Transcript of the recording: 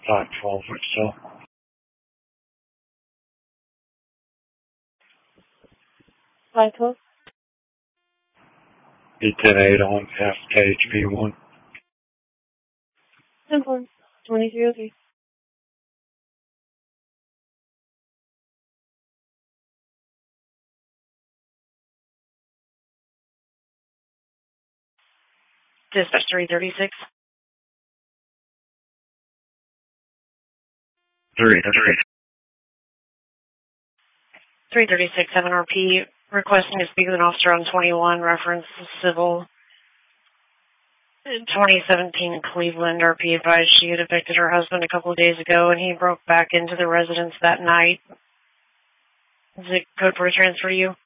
512 or so. 512? B108 on past HB1. Simple. 2303. Dispatch 336. 336, 7RP, requesting to speak with an officer on 21, reference civil 2017 Cleveland. RP advised she had evicted her husband a couple of days ago and he broke back into the residence that night. Is it code for a transfer to you?